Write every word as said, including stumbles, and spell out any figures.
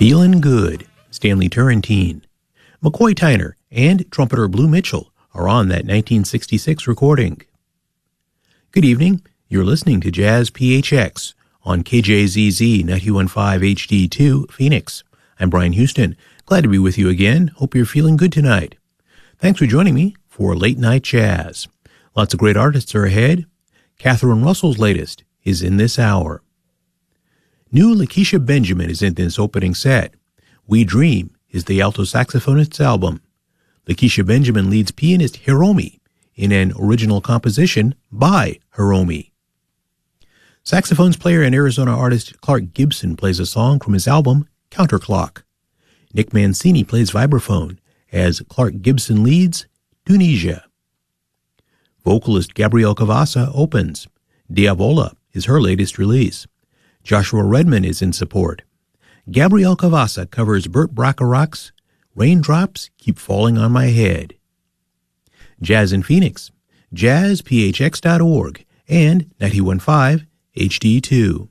Feelin' Good, Stanley Turrentine. McCoy Tyner and trumpeter Blue Mitchell are on that nineteen sixty-six recording. Good evening. You're listening to Jazz P H X on K J Z Z ninety-one point five H D two, Phoenix. I'm Brian Houston. Glad to be with you again. Hope you're feeling good tonight. Thanks for joining me for Late Night Jazz. Lots of great artists are ahead. Catherine Russell's latest is in this hour. New Lakeisha Benjamin is in this opening set. We Dream is the alto saxophonist's album. Lakeisha Benjamin leads pianist Hiromi in an original composition by Hiromi. Saxophones player and Arizona artist Clark Gibson plays a song from his album Counterclock. Nick Mancini plays vibraphone as Clark Gibson leads Tunisia. Vocalist Gabrielle Cavassa opens. Diavola is her latest release. Joshua Redman is in support. Gabrielle Cavassa covers Burt Bacharach's Raindrops Keep Falling on My Head. Jazz in Phoenix, jazz p h x dot org and ninety-one point five H D two.